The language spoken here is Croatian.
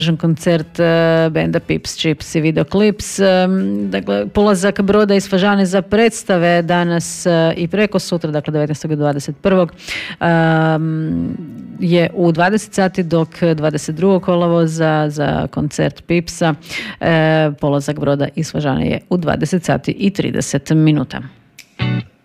koncert benda Pips, Chips i Videoclips. Dakle, polazak broda iz Fažane za predstave danas i preko sutra, dakle 19. i 21. Je u 20 sati, dok 22. kolovoza za koncert Pipsa polazak broda iz Fažane je u 20 sati i 30 minuta.